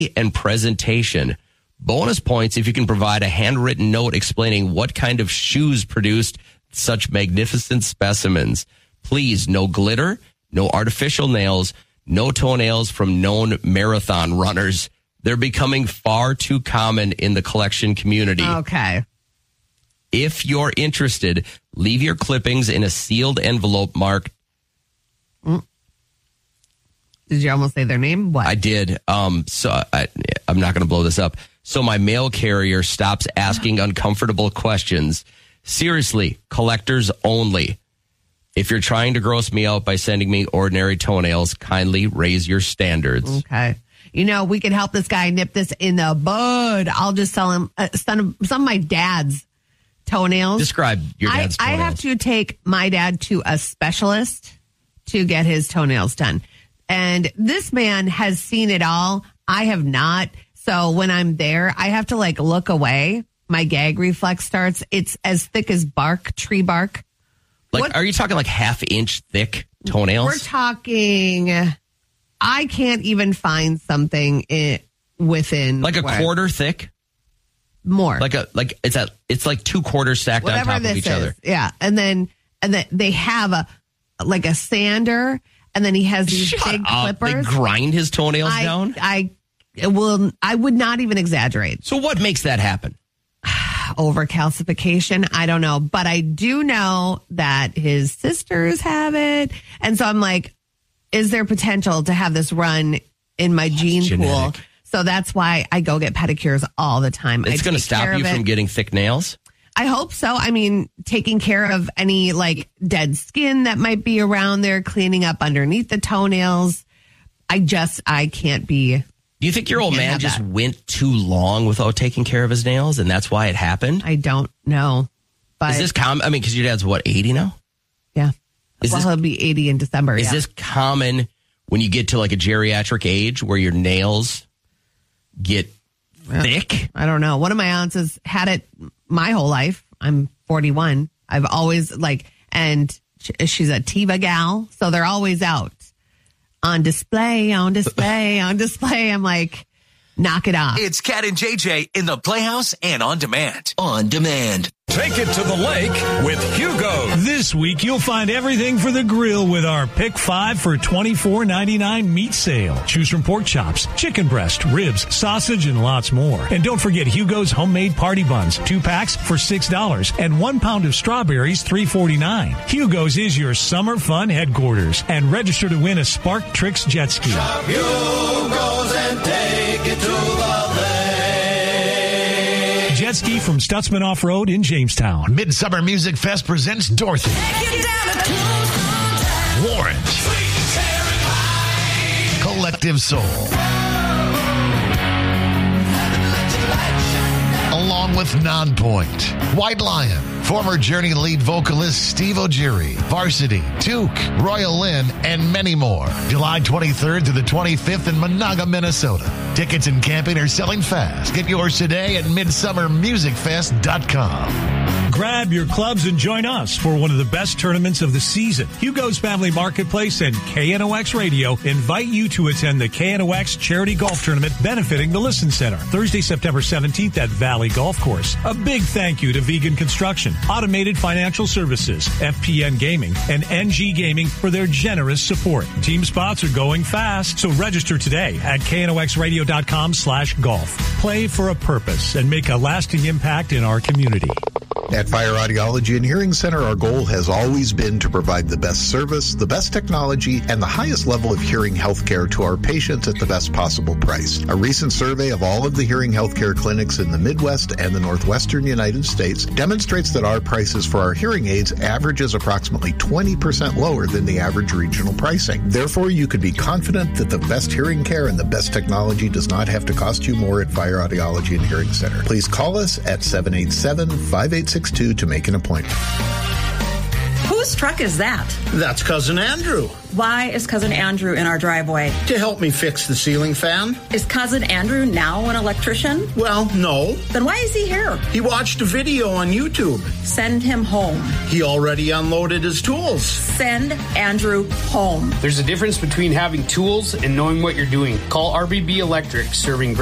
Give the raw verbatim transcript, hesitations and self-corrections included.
and presentation. Bonus points if you can provide a handwritten note explaining what kind of shoes produced such magnificent specimens. Please, no glitter, no artificial nails, no toenails from known marathon runners. They're becoming far too common in the collection community. Okay. If you're interested, leave your clippings in a sealed envelope marked. Mm. Did you almost say their name? What? I did. Um, so I, I'm not going to blow this up. So my mail carrier stops asking uncomfortable questions. Seriously, collectors only. If you're trying to gross me out by sending me ordinary toenails, kindly raise your standards. Okay. You know, we can help this guy nip this in the bud. I'll just sell him uh, some, some of my dad's toenails. Describe your dad's I, toenails. I have to take my dad to a specialist to get his toenails done. And this man has seen it all. I have not. So when I'm there, I have to like look away. My gag reflex starts. It's as thick as bark, tree bark. Like, what? Are you talking like half inch thick toenails? We're talking, I can't even find something in, within. Like a what? quarter thick? More. Like a, like it's a, it's like two quarters stacked Whatever on top of each is. other. Yeah. And then, and then they have a, like a sander, and then he has these Shut big up. clippers. They grind his toenails I, down? I will, I would not even exaggerate. So what makes that happen? Over calcification, I don't know, but I do know that his sisters have it, and so I'm like, is there potential to have this run in my gene genetic. pool? So that's why I go get pedicures all the time. It's going to stop you from getting thick nails? I hope so. I mean, taking care of any like dead skin that might be around there, cleaning up underneath the toenails. I just, I can't be. Do you think your old Can't man have just that. went too long without taking care of his nails, and that's why it happened? I don't know. But Is this common? I mean, because your dad's, what, eighty now? yeah. Is well, this- he'll be eighty in December. Is yeah. this common when you get to like a geriatric age where your nails get thick? I don't know. One of my aunts has had it my whole life. I'm forty-one. I've always like, and sh- she's a Tiva gal, so they're always out on display, on display, on display. I'm like, knock it off. It's Cat and J J in the Playhouse and on demand. On demand. Take it to the lake with Hugo. This week, you'll find everything for the grill with our Pick five for twenty-four ninety-nine meat sale. Choose from pork chops, chicken breast, ribs, sausage, and lots more. And don't forget Hugo's homemade party buns. Two packs for six dollars and one pound of strawberries, three dollars and forty-nine cents. Hugo's is your summer fun headquarters. And register to win a Spark Tricks jet ski. Shop Hugo's and take it to the lake. Jet ski from Stutzman Off-Road in Jamestown. Midsummer Music Fest presents Dorothy, Warrant, Collective Soul, along with Nonpoint, White Lion, former Journey lead vocalist Steve O'Geary, Varsity, Duke, Royal Lynn, and many more. July twenty-third to the twenty-fifth in Monaga, Minnesota. Tickets and camping are selling fast. Get yours today at midsummer music fest dot com. Grab your clubs and join us for one of the best tournaments of the season. Hugo's Family Marketplace and K N O X Radio invite you to attend the K N O X Charity Golf Tournament benefiting the Listen Center, Thursday, September seventeenth at Valley Golf Course. A big thank you to Vegan Construction, Automated Financial Services, F P N Gaming, and N G Gaming for their generous support. Team spots are going fast, so register today at K N O X radio dot com slash golf. Play for a purpose and make a lasting impact in our community. At Fire Audiology and Hearing Center, our goal has always been to provide the best service, the best technology, and the highest level of hearing health care to our patients at the best possible price. A recent survey of all of the hearing health care clinics in the Midwest and the Northwestern United States demonstrates that our prices for our hearing aids averages approximately twenty percent lower than the average regional pricing. Therefore, you could be confident that the best hearing care and the best technology does not have to cost you more at Fire Audiology and Hearing Center. Please call us at seven eight seven, five eight six two to make an appointment. Who Whose truck is that? That's Cousin Andrew. Why is Cousin Andrew in our driveway? To help me fix the ceiling fan. Is Cousin Andrew now an electrician? Well, no. Then why is he here? He watched a video on YouTube. Send him home. He already unloaded his tools. Send Andrew home. There's a difference between having tools and knowing what you're doing. Call R B B Electric, serving